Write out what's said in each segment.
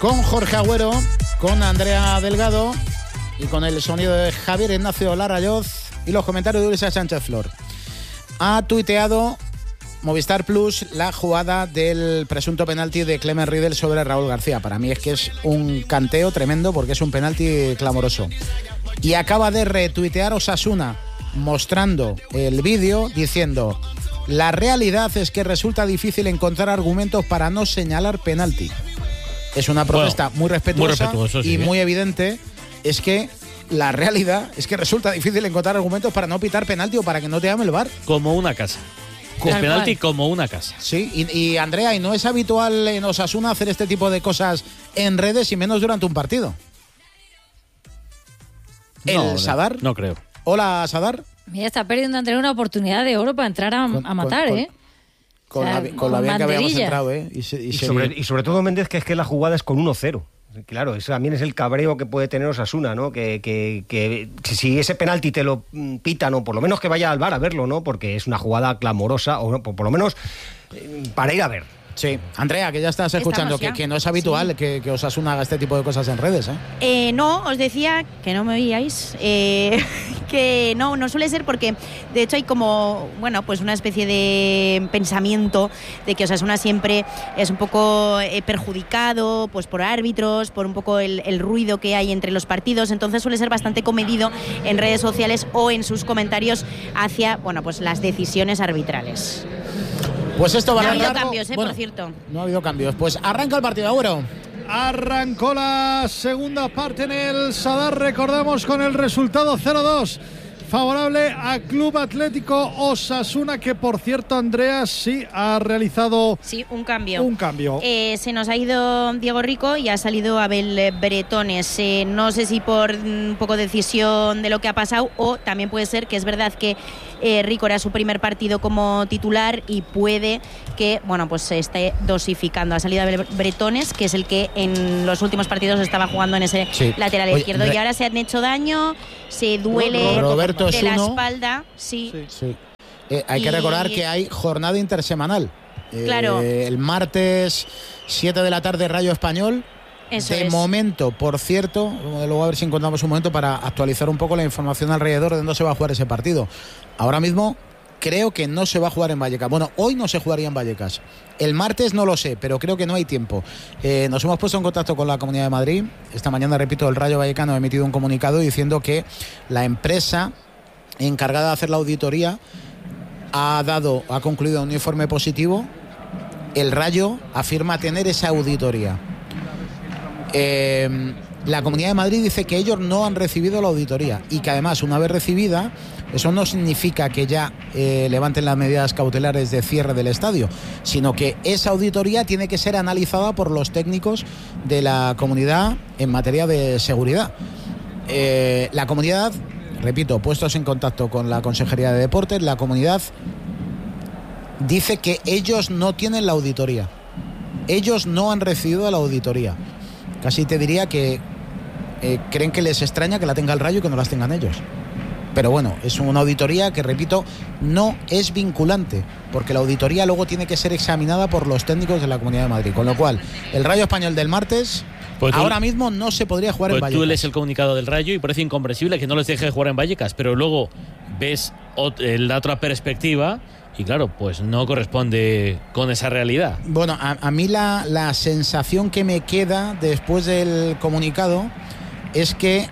con Jorge Agüero, con Andrea Delgado y con el sonido de Javier Ignacio Larrayoz y los comentarios de Ulises Sánchez Flor. Ha tuiteado Movistar Plus la jugada del presunto penalti de Clement Riedel sobre Raúl García. Para mí es que es un canteo tremendo porque es un penalti clamoroso. Y acaba de retuitear Osasuna mostrando el vídeo diciendo: la realidad es que resulta difícil encontrar argumentos para no señalar penalti. Es una protesta muy respetuosa y muy evidente. Es que la realidad es que resulta difícil encontrar argumentos para no pitar penalti o para que no te llame el VAR. Como una casa. Es penalti como una casa. Sí, y Andrea, y no es habitual en Osasuna hacer este tipo de cosas en redes y menos durante un partido. No, Sadar. No creo. Hola, Sadar. Mira, está perdiendo Andrea una oportunidad de oro para entrar a matar, Con la bien que habíamos entrado, Y sobre todo, Méndez, que es que la jugada es con 1-0. Claro, eso también es el cabreo que puede tener Osasuna, ¿no? Que si ese penalti te lo pitan, o por lo menos que vaya al VAR a verlo, ¿no? Porque es una jugada clamorosa, o por lo menos para ir a ver. Sí, Andrea, que ya estás escuchando, que no es habitual que Osasuna haga este tipo de cosas en redes, No, os decía que no me oíais, que no suele ser porque de hecho hay como, bueno, pues una especie de pensamiento de que Osasuna siempre es un poco perjudicado pues por árbitros, por un poco el ruido que hay entre los partidos, entonces suele ser bastante comedido en redes sociales o en sus comentarios hacia, bueno, pues las decisiones arbitrales. Pues esto va a arrancar. No ha habido cambios, por cierto. No ha habido cambios. Pues arranca el partido, Agüero. Arrancó la segunda parte en el Sadar, recordamos, con el resultado 0-2. Favorable a Club Atlético Osasuna, que por cierto, Andrea, sí ha realizado un cambio. Se nos ha ido Diego Rico y ha salido Abel Bretones. No sé si por un poco decisión de lo que ha pasado, o también puede ser que es verdad que Rico era su primer partido como titular y puede que, bueno, pues se esté dosificando. Ha salido Abel Bretones, que es el que en los últimos partidos estaba jugando en ese lateral izquierdo, y ahora se han hecho daño, se duele Roberto de la espalda. Sí. Hay que recordar que hay jornada intersemanal. Claro. El martes 7 de la tarde, Rayo Español. Eso de momento, por cierto, luego a ver si encontramos un momento para actualizar un poco la información alrededor de dónde se va a jugar ese partido. Ahora mismo creo que no se va a jugar en Vallecas. Bueno, hoy no se jugaría en Vallecas. El martes no lo sé, pero creo que no hay tiempo. Nos hemos puesto en contacto con la Comunidad de Madrid. Esta mañana, repito, el Rayo Vallecano ha emitido un comunicado diciendo que la empresa encargada de hacer la auditoría ha concluido un informe positivo. El Rayo afirma tener esa auditoría. La Comunidad de Madrid dice que ellos no han recibido la auditoría y que además, una vez recibida, eso no significa que ya levanten las medidas cautelares de cierre del estadio, sino que esa auditoría tiene que ser analizada por los técnicos de la comunidad en materia de seguridad. La comunidad, repito, puestos en contacto con la Consejería de Deportes, la comunidad dice que ellos no tienen la auditoría. Ellos no han recibido la auditoría. Casi te diría que creen que les extraña que la tenga el Rayo y que no las tengan ellos. Pero bueno, es una auditoría que, repito, no es vinculante, porque la auditoría luego tiene que ser examinada por los técnicos de la Comunidad de Madrid. Con lo cual, el Rayo Español del martes, pues ahora mismo no se podría jugar en Vallecas. Tú lees el comunicado del Rayo y parece incomprensible que no les deje jugar en Vallecas, pero luego ves la otra perspectiva y claro, pues no corresponde con esa realidad. Bueno, a mí la sensación que me queda después del comunicado es que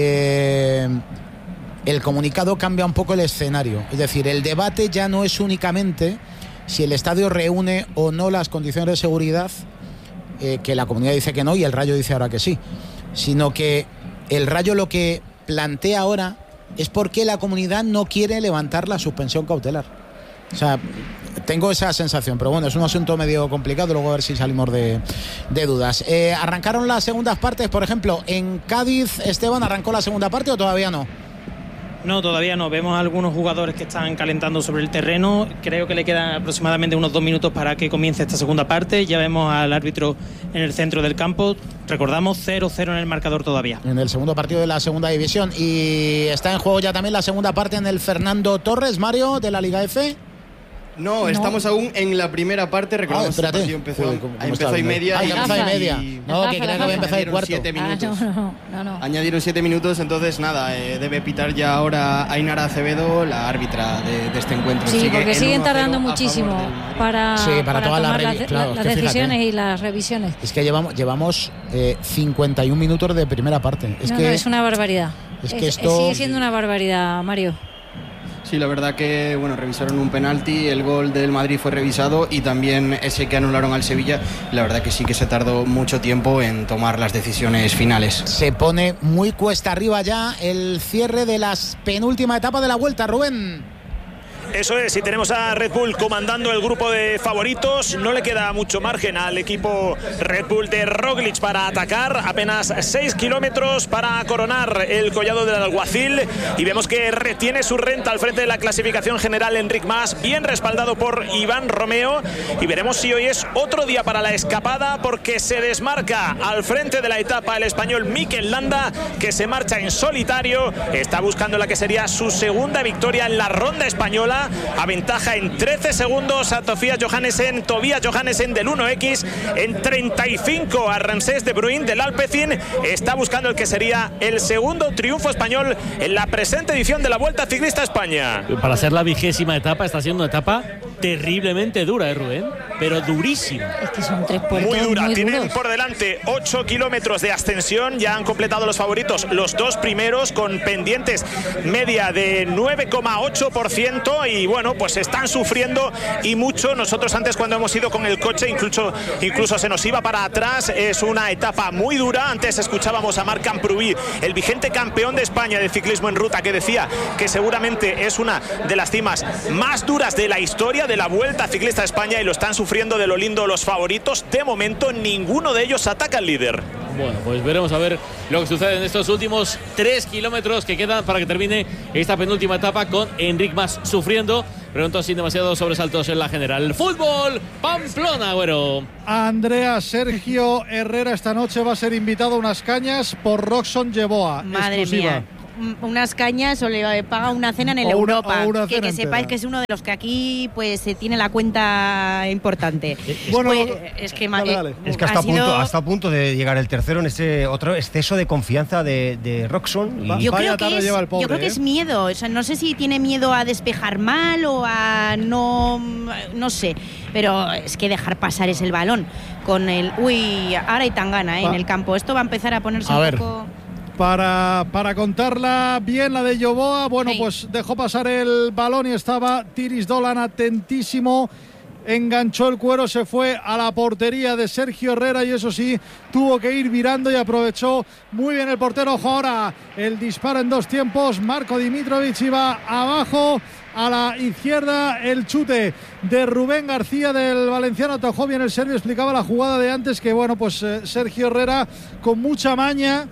el comunicado cambia un poco el escenario. Es decir, el debate ya no es únicamente si el estadio reúne o no las condiciones de seguridad, que la comunidad dice que no y el Rayo dice ahora que sí, sino que el Rayo lo que plantea ahora es por qué la comunidad no quiere levantar la suspensión cautelar. O sea, tengo esa sensación, pero bueno, es un asunto medio complicado, luego a ver si salimos de dudas. ¿Arrancaron las segundas partes? Por ejemplo, en Cádiz, Esteban, ¿arrancó la segunda parte o todavía no? No, todavía no. Vemos a algunos jugadores que están calentando sobre el terreno. Creo que le quedan aproximadamente unos 2 minutos para que comience esta segunda parte. Ya vemos al árbitro en el centro del campo. Recordamos 0-0 en el marcador todavía. En el segundo partido de la segunda división. Y está en juego ya también la segunda parte en el Fernando Torres, Mario, de la Liga F. No, estamos aún en la primera parte. Recordamos que el partido empezó y media. No, que creo que había empezado el cuarto. 7 minutos. No. Añadieron 7 minutos, entonces nada, debe pitar ya ahora Ainara Acevedo, la árbitra de este encuentro. Sí, porque siguen tardando muchísimo para todas las decisiones y las revisiones. Es que llevamos 51 minutos de primera parte. Es una barbaridad. Sigue siendo una barbaridad, Mario. Sí, la verdad que revisaron un penalti, el gol del Madrid fue revisado y también ese que anularon al Sevilla. La verdad que sí que se tardó mucho tiempo en tomar las decisiones finales. Se pone muy cuesta arriba ya el cierre de la penúltima etapa de la Vuelta, Rubén. Eso es, y tenemos a Red Bull comandando el grupo de favoritos. No le queda mucho margen al equipo Red Bull de Roglic para atacar. Apenas 6 kilómetros para coronar el collado del Alguacil. Y vemos que retiene su renta al frente de la clasificación general Enric Mas, bien respaldado por Iván Romeo. Y veremos si hoy es otro día para la escapada, porque se desmarca al frente de la etapa el español Mikel Landa, que se marcha en solitario. Está buscando la que sería su segunda victoria en la ronda española. Aventaja en 13 segundos a Tobias Johannesen del 1X, en 35 a Ramsés de Bruyn del Alpecin. Está buscando el que sería el segundo triunfo español en la presente edición de la Vuelta Ciclista a España. Para ser la 20ª etapa, está siendo una etapa terriblemente dura, Rubén, pero durísima. Es que son 3 puertos muy dura. Tienen duros. Por delante 8 kilómetros de ascensión. Ya han completado los favoritos los 2 primeros, con pendientes media de 9,8%. Y pues están sufriendo y mucho. Nosotros antes, cuando hemos ido con el coche, incluso se nos iba para atrás. Es una etapa muy dura. Antes escuchábamos a Marc Camprubí, el vigente campeón de España de ciclismo en ruta, que decía que seguramente es una de las cimas más duras de la historia de la Vuelta Ciclista a España, y lo están sufriendo de lo lindo los favoritos. De momento ninguno de ellos ataca al líder. Bueno, pues veremos a ver lo que sucede en estos últimos 3 kilómetros que quedan para que termine esta penúltima etapa, con Enric Mas sufriendo, pero no sin demasiados sobresaltos en la general. El fútbol, Pamplona, güero. Andrea Sergio Herrera esta noche va a ser invitado a unas cañas por Roxon Yeboah. Madre exclusiva. Mía. Unas cañas o le paga una cena en el Europa. Que sepáis que es uno de los que aquí pues se tiene la cuenta importante. Bueno, pues, es que dale. Es que hasta a punto de llegar el tercero en ese otro exceso de confianza de Roxon. Yo creo que es miedo. O sea, no sé si tiene miedo a despejar mal o a no sé. Pero es que dejar pasar es el balón. Con el ahora hay Tangana en el campo. Esto va a empezar a ponerse un poco. Para contarla bien, la de Yeboah, pues dejó pasar el balón y estaba Tiris Dolan atentísimo, enganchó el cuero, se fue a la portería de Sergio Herrera y eso sí, tuvo que ir virando y aprovechó muy bien el portero. Ojo ahora, el disparo en 2 tiempos, Marko Dimitrovic iba abajo. A la izquierda el chute de Rubén García del valenciano, atajó bien el serbio, explicaba la jugada de antes que Sergio Herrera con mucha maña,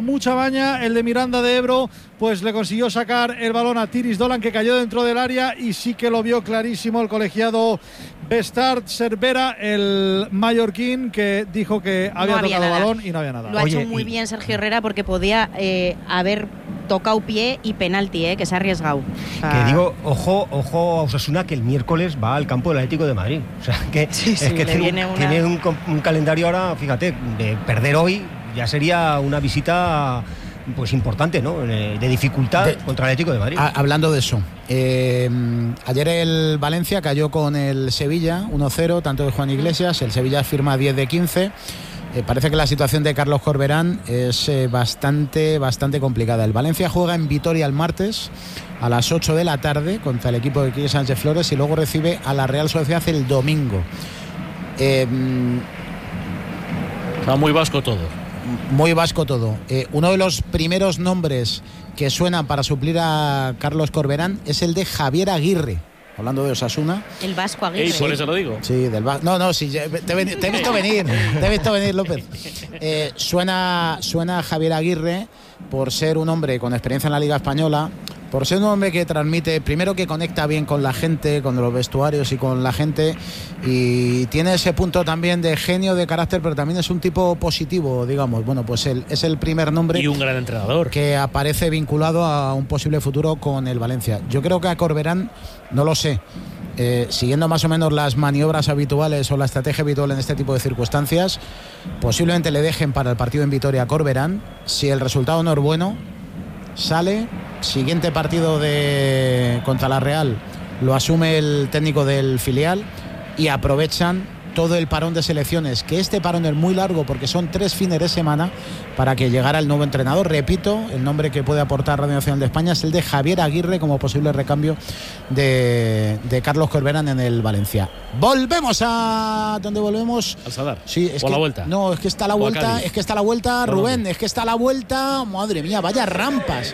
el de Miranda de Ebro, pues le consiguió sacar el balón a Tiris Dolan, que cayó dentro del área y sí que lo vio clarísimo el colegiado Bestard Cervera, el mallorquín, que dijo que había tocado el balón y no había nada. Lo ha hecho muy bien Sergio Herrera, porque podía haber tocado pie y penalti, que se ha arriesgado. Que digo, ojo a Osasuna, que el miércoles va al campo del Atlético de Madrid. O sea, que tiene un calendario ahora, fíjate, de perder hoy ya sería una visita pues importante, ¿no? De dificultad contra el Atlético de Madrid. Hablando de eso, ayer el Valencia cayó con el Sevilla 1-0, tanto de Juan Iglesias. El Sevilla firma 10 de 15. Parece que la situación de Carlos Corberán es bastante complicada. El Valencia juega en Vitoria el martes a las 8 de la tarde contra el equipo de Quique Sánchez Flores y luego recibe a la Real Sociedad el domingo. Está muy vasco todo. Muy vasco todo. Uno de los primeros nombres que suenan para suplir a Carlos Corberán es el de Javier Aguirre. Hablando de Osasuna. El vasco Aguirre. Por eso lo digo. Sí, del vasco. No, sí, te he visto venir. Te he visto venir, López. Suena Javier Aguirre por ser un hombre con experiencia en la Liga Española, por ser un hombre que transmite, primero que conecta bien con la gente, con los vestuarios y con la gente, y tiene ese punto también de genio, de carácter, pero también es un tipo positivo, digamos. Bueno, pues él es el primer nombre. Y un gran entrenador. Que aparece vinculado a un posible futuro con el Valencia. Yo creo que a Corberán, no lo sé, siguiendo más o menos las maniobras habituales o la estrategia habitual en este tipo de circunstancias, posiblemente le dejen para el partido en Vitoria a Corberán. Si el resultado no es bueno, sale. Siguiente partido contra la Real lo asume el técnico del filial y aprovechan todo el parón de selecciones, que este parón es muy largo porque son 3 fines de semana, para que llegara el nuevo entrenador. Repito, el nombre que puede aportar Radio Nacional de España es el de Javier Aguirre como posible recambio de Carlos Corberán en el Valencia. Volvemos a donde volvemos. Al Sadar. Sí, es o que, la vuelta. No, es que está la vuelta, Rubén, es que está la vuelta. Madre mía, vaya rampas.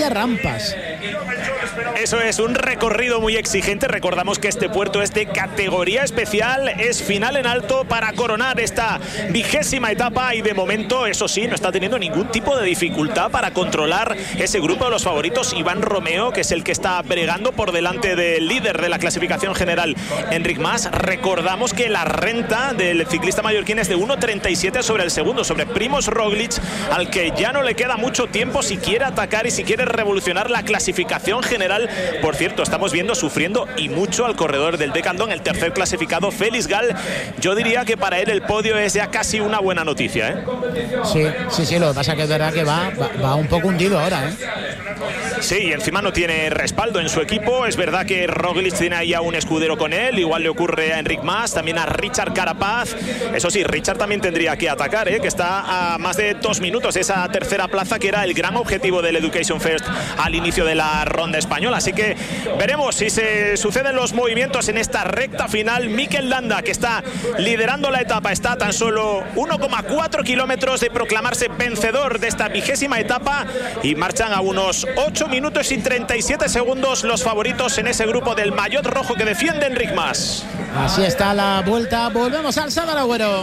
Eso es un recorrido muy exigente. Recordamos que este puerto es de categoría especial, es final en alto para coronar esta 20ª etapa y de momento, eso sí, no está teniendo ningún tipo de dificultad para controlar ese grupo de los favoritos. Iván Romeo, que es el que está bregando por delante del líder de la clasificación general, Enric Mas. Recordamos que la renta del ciclista mallorquín es de 1.37 sobre el segundo, sobre Primož Roglič, al que ya no le queda mucho tiempo si quiere atacar y si quiere revolucionar la clasificación general. Por cierto, estamos viendo sufriendo y mucho al corredor del Decathlon, el tercer clasificado, Félix Gall. Yo diría que para él el podio es ya casi una buena noticia, ¿eh? Sí, lo que pasa que es verdad que va un poco hundido ahora, ¿eh? Sí, y encima no tiene respaldo en su equipo. Es verdad que Roglič tiene ahí a un escudero con él, igual le ocurre a Enric Mas, también a Richard Carapaz. Eso sí, Richard también tendría que atacar, que está a más de 2 minutos esa tercera plaza, que era el gran objetivo del Education First al inicio de la ronda española. Así que veremos si se suceden los movimientos en esta recta final. Mikel Landa, que está liderando la etapa, está a tan solo 1,4 kilómetros de proclamarse vencedor de esta 20ª etapa, y marchan a unos 8 minutos y 37 segundos los favoritos en ese grupo del maillot rojo que defiende Enric Mas. Así está la vuelta. Volvemos al Sadar, Agüero.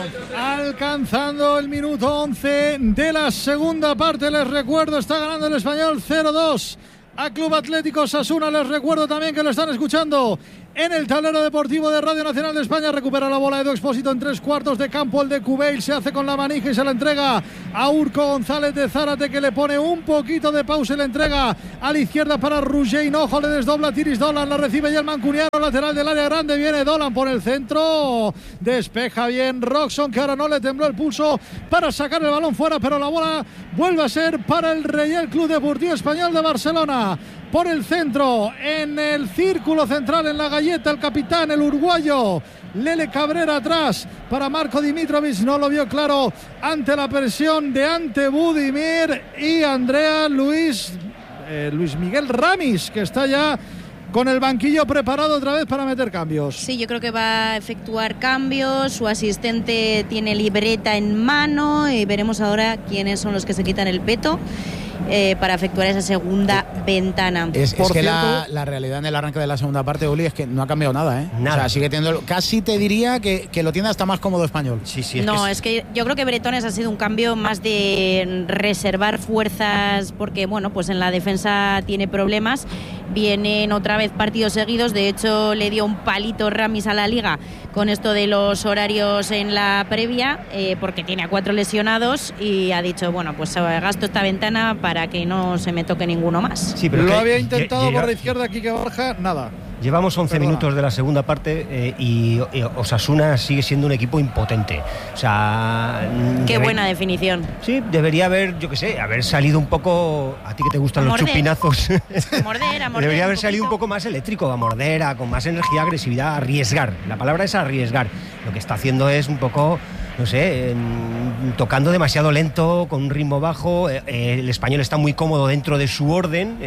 Alcanzando el minuto 11 de la segunda parte. Les recuerdo, está ganando el Español 0-2 a Club Atlético Osasuna. Les recuerdo también que lo están escuchando en el tablero deportivo de Radio Nacional de España. Recupera la bola Edu Expósito en 3/4 de campo. El de Cubeil se hace con la manija y se la entrega a Urco González de Zárate, que le pone un poquito de pausa y le entrega a la izquierda para Roger Hinojo. Le desdobla Tiris Dolan, la recibe ya el mancuniano, lateral del área grande. Viene Dolan por el centro, despeja bien Roxon, que ahora no le tembló el pulso para sacar el balón fuera, pero la bola vuelve a ser para el Real Club Deportivo Español de Barcelona. Por el centro, en el círculo central, en la galleta, el capitán, el uruguayo Lele Cabrera, atrás para Marco Dimitrovic. No lo vio claro ante la presión de Ante Budimir y Andrea Luis Miguel Ramis, que está ya con el banquillo preparado otra vez para meter cambios. Sí, yo creo que va a efectuar cambios. Su asistente tiene libreta en mano y veremos ahora quiénes son los que se quitan el peto para efectuar esa segunda ventana. Es que la realidad en el arranque de la segunda parte, Uli, es que no ha cambiado nada, ¿eh? Nada. O sea, sigue teniendo, casi te diría que lo tiene hasta más cómodo Español. Sí, es que yo creo que Bretones ha sido un cambio más de reservar fuerzas, porque bueno, pues en la defensa tiene problemas. Vienen otra vez partidos seguidos. De hecho, le dio un palito Ramis a la Liga con esto de los horarios en la previa, porque tiene a 4 lesionados, y ha dicho, bueno, pues gasto esta ventana para que no se me toque ninguno más. Sí, pero lo había intentado por la izquierda Quique Barja, nada. Llevamos 11 minutos de la segunda parte y Osasuna sigue siendo un equipo impotente. O sea, qué buena definición. Sí, debería haber, yo qué sé, haber salido un poco, a ti que te gustan los chupinazos. Morder, debería haber salido un poco más eléctrico, a morder, con más energía, agresividad, arriesgar. La palabra es arriesgar. Lo que está haciendo es un poco, no sé, tocando demasiado lento, con un ritmo bajo. El Español está muy cómodo dentro de su orden,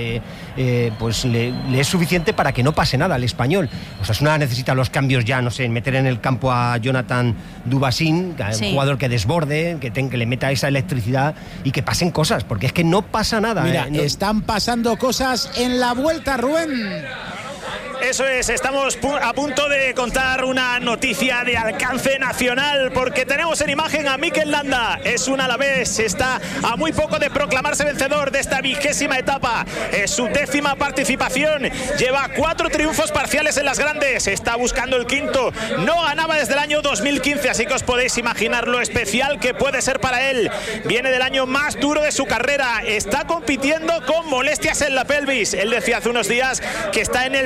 pues le es suficiente para que no pase nada al Español. Osasuna necesita los cambios ya, no sé, meter en el campo a Jonathan Dubasín, un jugador que desborde, que le meta esa electricidad y que pasen cosas, porque es que no pasa nada. Mira, están pasando cosas en la vuelta, Rubén. Eso es, estamos a punto de contar una noticia de alcance nacional, porque tenemos en imagen a Mikel Landa. Es un alavés, está a muy poco de proclamarse vencedor de esta 20ª etapa. Es su 10ª participación, lleva 4 triunfos parciales en las grandes, está buscando el 5º, no ganaba desde el año 2015, así que os podéis imaginar lo especial que puede ser para él. Viene del año más duro de su carrera, está compitiendo con molestias en la pelvis. Él decía hace unos días que está en el peor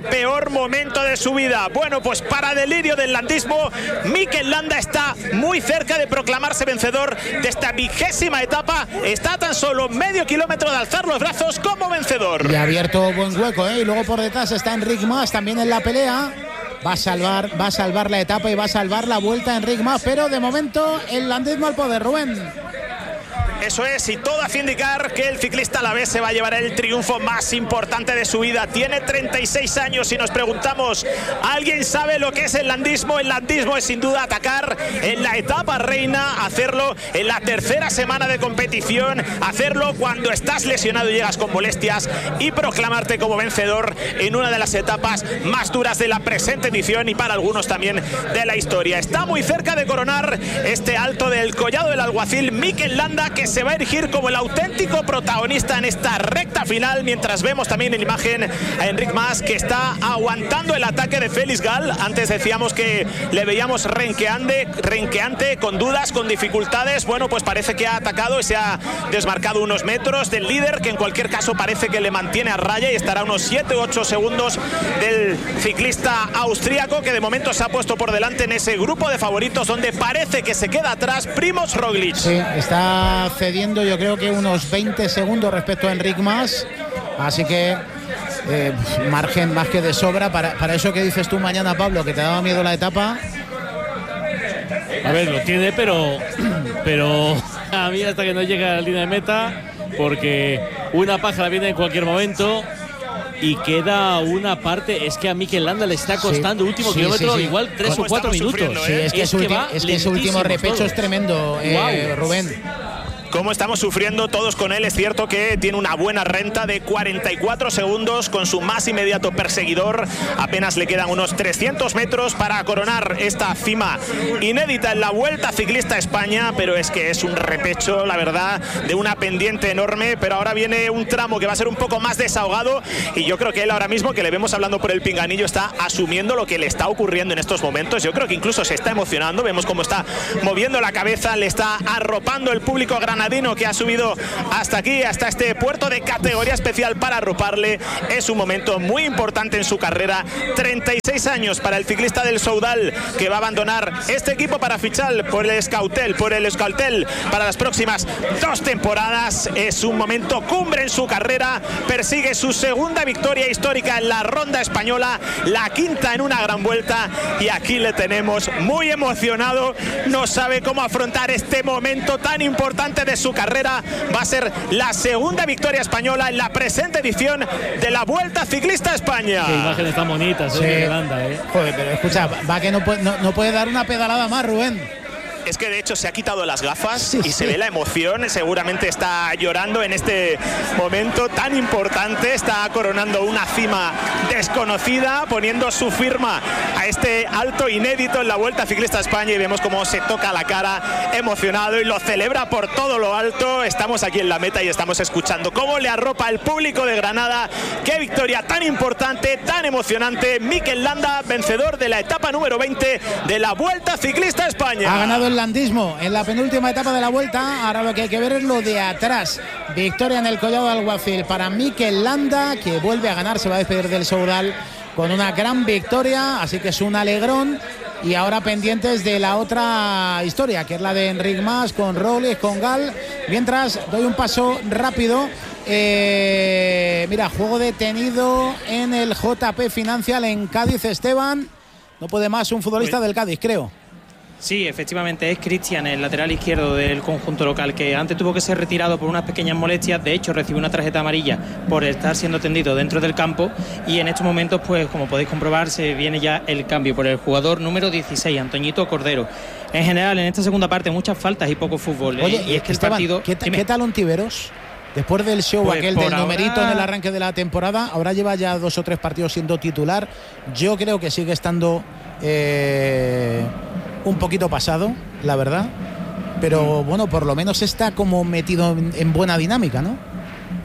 mejor momento de su vida. Bueno, pues para delirio del landismo, Mikel Landa está muy cerca de proclamarse vencedor de esta 20ª etapa. Está a tan solo medio kilómetro de alzar los brazos como vencedor. Y ha abierto buen hueco, ¿eh? Y luego por detrás está Enric Mas también en la pelea. Va a salvar la etapa y va a salvar la vuelta Enric Mas, pero de momento el landismo al poder, Rubén. Eso es, y todo hace indicar que el ciclista alavés se va a llevar el triunfo más importante de su vida. Tiene 36 años y nos preguntamos, ¿alguien sabe lo que es el landismo? El landismo es sin duda atacar en la etapa reina, hacerlo en la tercera semana de competición, hacerlo cuando estás lesionado y llegas con molestias y proclamarte como vencedor en una de las etapas más duras de la presente edición y para algunos también de la historia. Está muy cerca de coronar este alto del Collado del Alguacil Mikel Landa, que se va a erigir como el auténtico protagonista en esta recta final, mientras vemos también en imagen a Enric Mas, que está aguantando el ataque de Félix Gall. Antes decíamos que le veíamos renqueante, con dudas, con dificultades. Bueno, pues parece que ha atacado y se ha desmarcado unos metros del líder, que en cualquier caso parece que le mantiene a raya y estará a unos 7 u 8 segundos del ciclista austríaco, que de momento se ha puesto por delante en ese grupo de favoritos, donde parece que se queda atrás Primož Roglič. Sí, está cediendo yo creo que unos 20 segundos respecto a Enric Mas, así que margen más que de sobra para eso que dices tú mañana, Pablo, que te daba miedo la etapa. A ver, lo tiene, pero a mí hasta que no llega a la línea de meta, porque una pájara viene en cualquier momento y queda una parte. Es que a Mikel Landa le está costando último kilómetro igual 3 o 4 minutos. Sí, es que ese último repecho es tremendo, Rubén. Cómo estamos sufriendo todos con él. Es cierto que tiene una buena renta de 44 segundos con su más inmediato perseguidor. Apenas le quedan unos 300 metros para coronar esta cima inédita en la Vuelta Ciclista a España, pero es que es un repecho, la verdad, de una pendiente enorme. Pero ahora viene un tramo que va a ser un poco más desahogado y yo creo que él ahora mismo, que le vemos hablando por el pinganillo, está asumiendo lo que le está ocurriendo en estos momentos. Yo creo que incluso se está emocionando. Vemos cómo está moviendo la cabeza, le está arropando el público granadino, que ha subido hasta aquí, hasta este puerto de categoría especial para arroparle. Es un momento muy importante en su carrera. 36 años para el ciclista del Soudal, que va a abandonar este equipo para fichar por el Euskaltel para las próximas 2 temporadas. Es un momento cumbre en su carrera. Persigue su segunda victoria histórica en la ronda española, la 5ª en una gran vuelta, y aquí le tenemos muy emocionado. No sabe cómo afrontar este momento tan importante de su carrera. Va a ser la segunda victoria española en la presente edición de la Vuelta Ciclista a España. Qué imágenes tan bonitas, sí. Joder, pero escucha, va que no puede dar una pedalada más, Rubén. Es que de hecho se ha quitado las gafas y se ve la emoción. Seguramente está llorando en este momento tan importante. Está coronando una cima desconocida, poniendo su firma a este alto inédito en la Vuelta Ciclista a España, y vemos cómo se toca la cara emocionado y lo celebra por todo lo alto. Estamos aquí en la meta y estamos escuchando cómo le arropa el público de Granada. Qué victoria tan importante, tan emocionante. Mikel Landa, vencedor de la etapa número 20 de la Vuelta Ciclista a España. Ha ganado el landismo en la penúltima etapa de la Vuelta. Ahora lo que hay que ver es lo de atrás. Victoria en el Collado del Alguacil para Mikel Landa, que vuelve a ganar, se va a despedir del Soudal con una gran victoria, así que es un alegrón. Y ahora pendientes de la otra historia, que es la de Enric Mas con Roglič, con Gall. Mientras doy un paso rápido. Mira, juego detenido en el JP Financial en Cádiz, Esteban. No puede más un futbolista del Cádiz, creo. Sí, efectivamente es Cristian, el lateral izquierdo del conjunto local, que antes tuvo que ser retirado por unas pequeñas molestias. De hecho, recibió una tarjeta amarilla por estar siendo tendido dentro del campo, y en estos momentos, pues como podéis comprobar, se viene ya el cambio por el jugador número 16, Antoñito Cordero. En general, en esta segunda parte, muchas faltas y poco fútbol. Oye, y es que Esteban, el partido... ¿qué tal Ontiveros? Después del show pues aquel del numerito en el arranque de la temporada, ahora lleva ya 2 o 3 partidos siendo titular. Yo creo que sigue estando un poquito pasado, la verdad, pero bueno, por lo menos está como metido en buena dinámica, ¿no?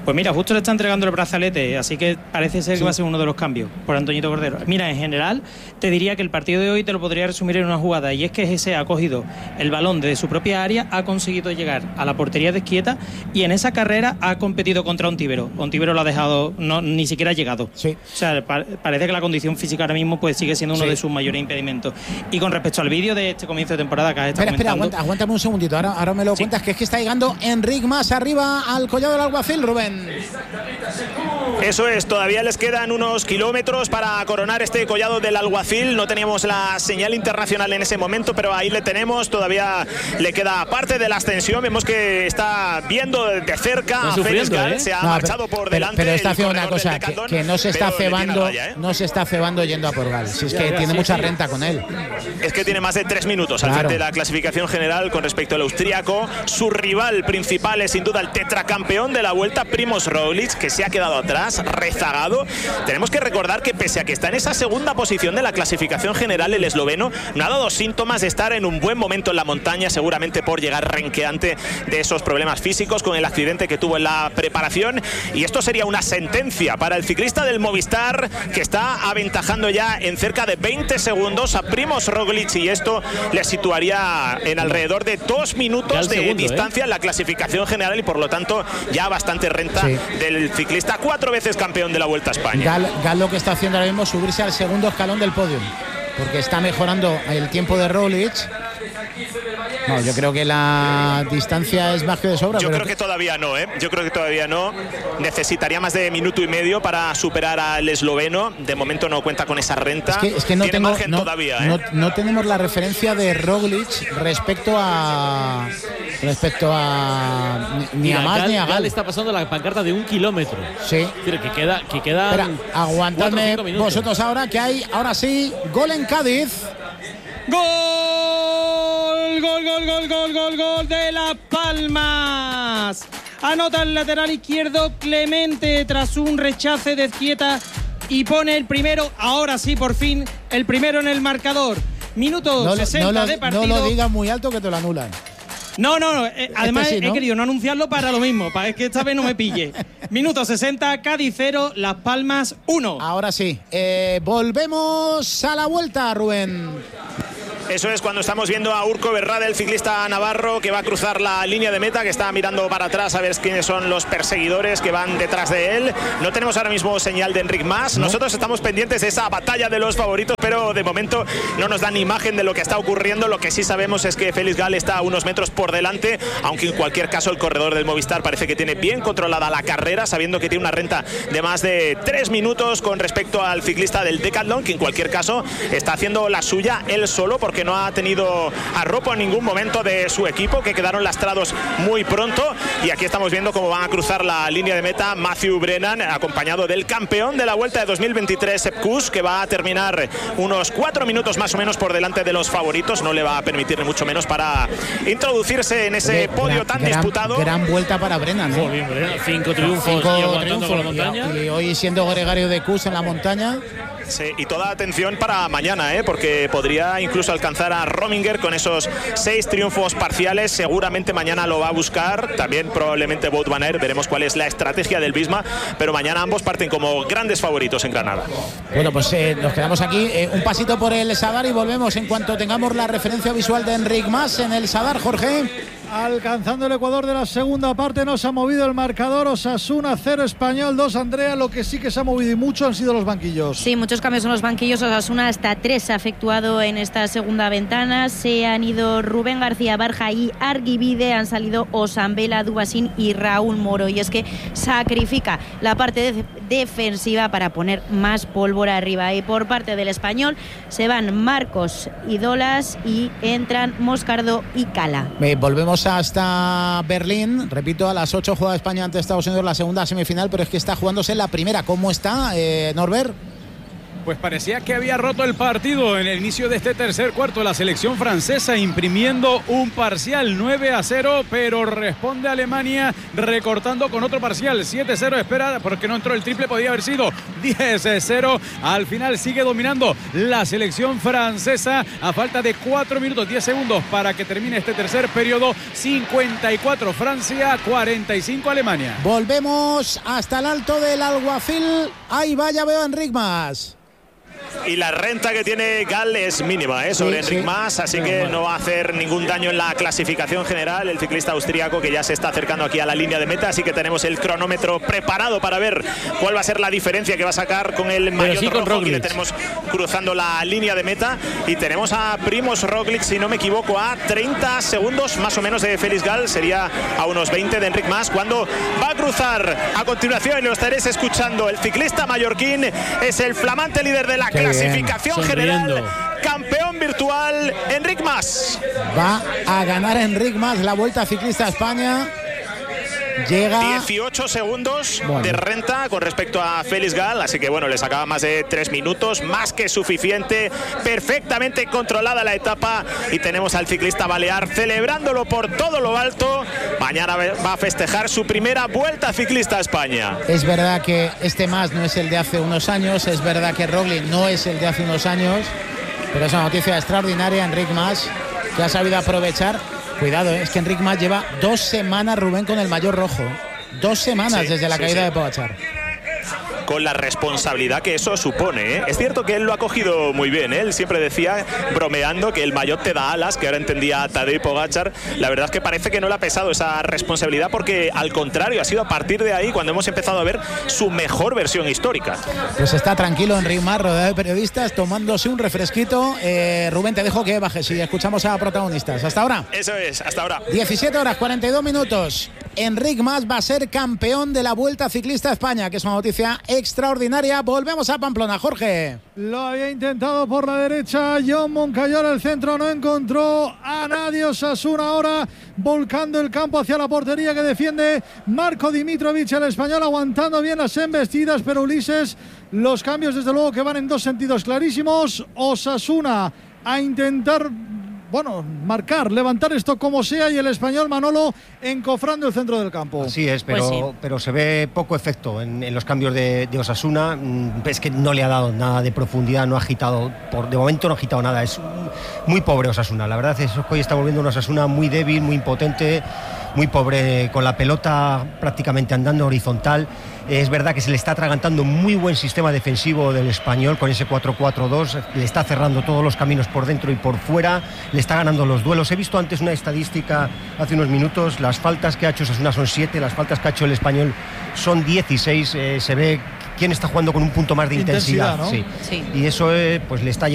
Pues mira, justo le está entregando el brazalete, así que parece ser que va a ser uno de los cambios por Antoñito Cordero. Mira, en general, te diría que el partido de hoy te lo podría resumir en una jugada, y es que Gese ha cogido el balón desde su propia área, ha conseguido llegar a la portería de Ezquieta, y en esa carrera ha competido contra Ontivero. Ontivero lo ha dejado, ni siquiera ha llegado. Sí. O sea, parece que la condición física ahora mismo pues sigue siendo uno de sus mayores impedimentos. Y con respecto al vídeo de este comienzo de temporada que has estado comentando... Aguántame un segundito, ahora me lo cuentas, que es que está llegando Enric Mas arriba al Collado del Alguacil, Rubén. Eso es, todavía les quedan unos kilómetros para coronar este Collado del Alguacil. No teníamos la señal internacional en ese momento, pero ahí le tenemos. Todavía le queda parte de la ascensión. Vemos que está viendo de cerca a Félix Gal. Se ha marchado por delante. Pero está haciendo una cosa, que no se está cebando, no se está cebando yendo a por Gal. Si es que tiene mucha renta con él. Es que tiene más de 3 minutos al frente de la clasificación general con respecto al austríaco. Su rival principal es sin duda el tetracampeón de la Vuelta, Primož Roglič, que se ha quedado atrás, rezagado. Tenemos que recordar que pese a que está en esa segunda posición de la clasificación general, el esloveno no ha dado síntomas de estar en un buen momento en la montaña, seguramente por llegar renqueante de esos problemas físicos con el accidente que tuvo en la preparación. Y esto sería una sentencia para el ciclista del Movistar, que está aventajando ya en cerca de 20 segundos a Primož Roglič, y esto le situaría en alrededor de 2 minutos de distancia en la clasificación general, y por lo tanto ya bastante renta del ciclista 4 veces campeón de la Vuelta a España. Gal lo que está haciendo ahora mismo es subirse al segundo escalón del podio, porque está mejorando el tiempo de Roglič. No, yo creo que la distancia es más que de sobra. Yo creo que todavía no, Yo creo que todavía no. Necesitaría más de minuto y medio para superar al esloveno. De momento no cuenta con esa renta. Es que no tiene margen todavía, no tenemos la referencia de Roglič respecto a ni a Mas ni a Gal. Está pasando la pancarta de 1 kilómetro. Sí. Que queda. Espera, aguantadme vosotros ahora, que hay, ahora sí, gol en Cádiz. Gol de Las Palmas. Anota el lateral izquierdo Clemente tras un rechace de Ezquieta y pone el primero, ahora sí, por fin, el primero en el marcador. Minuto 60 de partido. No lo digas muy alto que te lo anulan. No. Además he querido no anunciarlo para lo mismo, para que esta vez no me pille. Minuto 60, Cádiz 0, Las Palmas 1. Ahora sí, volvemos a la Vuelta, Rubén. Eso es, cuando estamos viendo a Urko Berrada, el ciclista navarro, que va a cruzar la línea de meta, que está mirando para atrás a ver quiénes son los perseguidores que van detrás de él. No tenemos ahora mismo señal de Enric Mas. Nosotros estamos pendientes de esa batalla de los favoritos, pero de momento no nos dan imagen de lo que está ocurriendo. Lo que sí sabemos es que Félix Gal está a unos metros por delante, aunque en cualquier caso el corredor del Movistar parece que tiene bien controlada la carrera, sabiendo que tiene una renta de más de 3 minutos con respecto al ciclista del Decathlon, que en cualquier caso está haciendo la suya él solo, porque no ha tenido arropo en ningún momento de su equipo, que quedaron lastrados muy pronto. Y aquí estamos viendo cómo van a cruzar la línea de meta Matthew Brennan, acompañado del campeón de la Vuelta de 2023, Sepp Kuss, que va a terminar unos 4 minutos más o menos por delante de los favoritos. No le va a permitir ni mucho menos para introducirse en ese podio tan disputado. Gran vuelta para Brennan, ¿eh? Bien, Brennan. 5 triunfos con la montaña. Y hoy siendo gregario de Kuss en la montaña. Sí, y toda atención para mañana, porque podría incluso alcanzar a Rominger con esos 6 triunfos parciales. Seguramente mañana lo va a buscar, también probablemente Wout van Aert. Veremos cuál es la estrategia del Visma, pero mañana ambos parten como grandes favoritos en Granada. Bueno, pues nos quedamos aquí, un pasito por el Sadar y volvemos en cuanto tengamos la referencia visual de Enric Mas en el Sadar, Jorge. Alcanzando el Ecuador de la segunda parte, no se ha movido el marcador. Osasuna 0, Español 2, Andrea. Lo que sí que se ha movido y mucho han sido los banquillos. Sí, muchos cambios en los banquillos. Osasuna hasta 3 ha efectuado en esta segunda ventana. Se han ido Rubén García Barja y Arguibide. Han salido Osambela, Dubasín y Raúl Moro. Y es que sacrifica la parte defensiva para poner más pólvora arriba. Y por parte del Español se van Marcos y Dolas y entran Moscardo y Cala. Volvemos hasta Berlín, repito, a las 8 juega España ante Estados Unidos la segunda semifinal, pero es que está jugándose la primera. ¿Cómo está, Norbert? Pues parecía que había roto el partido en el inicio de este tercer cuarto. La selección francesa imprimiendo un parcial 9-0, pero responde Alemania recortando con otro parcial 7-0. Espera, porque no entró el triple, podía haber sido 10-0. Al final sigue dominando la selección francesa a falta de 4 minutos 10 segundos para que termine este tercer periodo. 54 Francia, 45 Alemania. Volvemos hasta el Alto del Alguacil. Ahí va, ya veo a Enric Mas. Y la renta que tiene Gal es mínima sobre Enric Mas, así que no va a hacer ningún daño en la clasificación general. El ciclista austríaco que ya se está acercando aquí a la línea de meta, así que tenemos el cronómetro preparado para ver cuál va a ser la diferencia que va a sacar con el maillot rojo. Aquí le tenemos cruzando la línea de meta y tenemos a Primož Roglič, si no me equivoco, a 30 segundos más o menos de Félix Gal, sería a unos 20 de Enric Mas, cuando va a cruzar a continuación, y lo estaréis escuchando, el ciclista mallorquín es el flamante líder de la clasificación general, campeón virtual, Enric Mas. Va a ganar Enric Mas la Vuelta Ciclista a España. Llega 18 segundos de renta con respecto a Félix Gal, así que bueno, le sacaba más de 3 minutos, más que suficiente, perfectamente controlada la etapa, y tenemos al ciclista balear celebrándolo por todo lo alto. Mañana va a festejar su primera Vuelta Ciclista a España. Es verdad que este Mas no es el de hace unos años, es verdad que Roglič no es el de hace unos años, pero es una noticia extraordinaria. Enric Mas, que ha sabido aprovechar. Cuidado, es que Enric Mas lleva 2 semanas, Rubén, con el maillot rojo. 2 semanas desde la caída de Pogačar. Con la responsabilidad que eso supone, ¿eh? Es cierto que él lo ha cogido muy bien, ¿eh? Él siempre decía, bromeando, que el maillot te da alas, que ahora entendía a Tadej Pogačar. La verdad es que parece que no le ha pesado esa responsabilidad, porque al contrario, ha sido a partir de ahí cuando hemos empezado a ver su mejor versión histórica. Pues está tranquilo Enric Mas, rodeado de periodistas, tomándose un refresquito. Rubén, te dejo que bajes y escuchamos a protagonistas. Hasta ahora. Eso es, hasta ahora. 17 horas, 42 minutos. Enric Mas va a ser campeón de la Vuelta Ciclista a España, que es una noticia extraordinaria. Volvemos a Pamplona, Jorge. Lo había intentado por la derecha Jon Moncayola, el centro no encontró a nadie. Osasuna ahora volcando el campo hacia la portería que defiende Marco Dimitrovic, el español, aguantando bien las embestidas, pero Ulises, los cambios desde luego que van en 2 sentidos clarísimos. Osasuna a intentar marcar, levantar esto como sea, y el español Manolo encofrando el centro del campo. Así es, pero se ve poco efecto en los cambios de Osasuna. Es que no le ha dado nada de profundidad, no ha agitado, de momento no ha agitado nada. Es muy pobre Osasuna, la verdad es que hoy estamos viendo una Osasuna muy débil, muy impotente, muy pobre, con la pelota prácticamente andando horizontal. Es verdad que se le está atragantando un muy buen sistema defensivo del español con ese 4-4-2, le está cerrando todos los caminos por dentro y por fuera, le está ganando los duelos. He visto antes una estadística hace unos minutos, las faltas que ha hecho Osasuna son 7, las faltas que ha hecho el español son 16, se ve quién está jugando con un punto más de intensidad, ¿no? Sí. Y eso pues le está